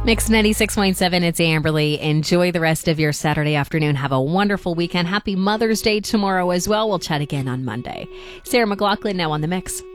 Mix 96.7, it's Amberly. Enjoy the rest of your Saturday afternoon. Have a wonderful weekend. Happy Mother's Day tomorrow as well. We'll chat again on Monday. Sarah McLaughlin now on the Mix.